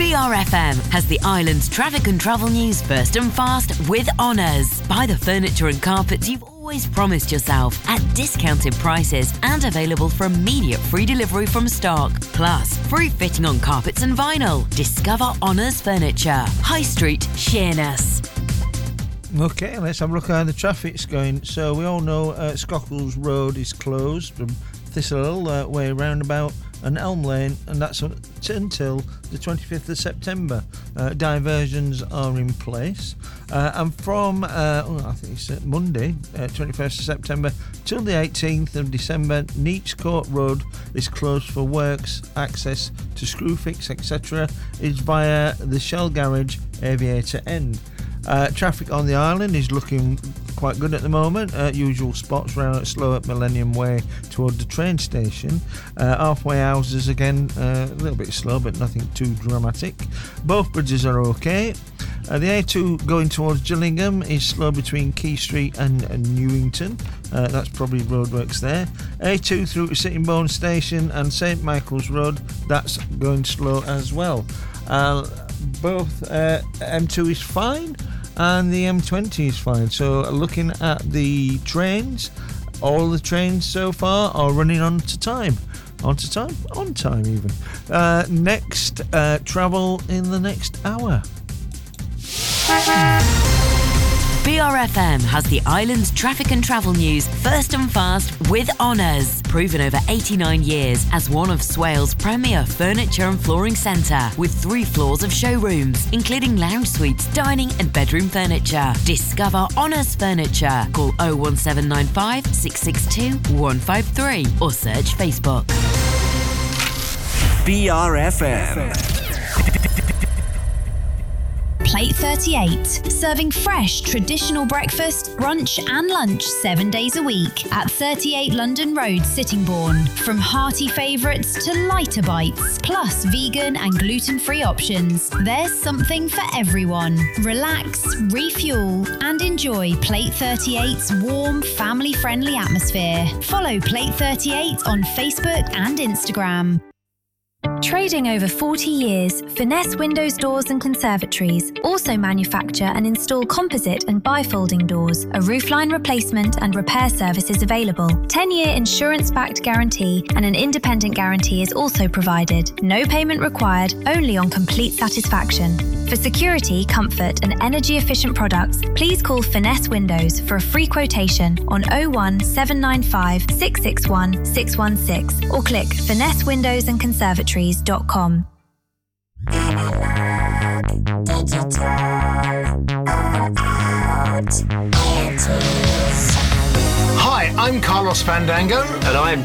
BRFM has the island's traffic and travel news first and fast with Honours. Buy the furniture and carpets you've always promised yourself at discounted prices and available for immediate free delivery from stock. Plus, free fitting on carpets and vinyl. Discover Honours Furniture. High Street, Sheerness. Okay, let's have a look at how the traffic's going. So we all know Scockles Road is closed from Thistle Way roundabout and Elm Lane, and that's until the 25th of September. Diversions are in place, and from I think it's Monday, 21st of September till the 18th of December, Neats Court Road is closed for works. Access to Screwfix etc. is via the Shell Garage Aviator End. Traffic on the island is looking quite good at the moment. Usual spots round slow at Millennium Way toward the train station. Halfway houses again, a little bit slow but nothing too dramatic. Both bridges are okay. The A2 going towards Gillingham is slow between Key Street and Newington. That's probably roadworks there. A2 through to Sittingbourne Station and St Michael's Road, that's going slow as well. Both M2 is fine and the M20 is fine. So looking at the trains, all the trains so far are running on time even. Next travel in the next hour. BRFM has the island's traffic and travel news first and fast with Honours. Proven over 89 years as one of Swale's premier furniture and flooring centre, with 3 floors of showrooms, including lounge suites, dining and bedroom furniture. Discover Honours Furniture. Call 01795 662 153 or search Facebook. BRFM. Plate 38, serving fresh, traditional breakfast, brunch and lunch 7 days a week at 38 London Road, Sittingbourne. From hearty favourites to lighter bites, plus vegan and gluten-free options. There's something for everyone. Relax, refuel and enjoy Plate 38's warm, family-friendly atmosphere. Follow Plate 38 on Facebook and Instagram. Trading over 40 years, Finesse Windows Doors and Conservatories also manufacture and install composite and bifolding doors. A roofline replacement and repair service is available. 10-year insurance-backed guarantee and an independent guarantee is also provided. No payment required, only on complete satisfaction. For security, comfort and energy-efficient products, please call Finesse Windows for a free quotation on 01795 661 616 or click finessewindowsandconservatories.com. Hi, I'm Carlos Fandango. And I'm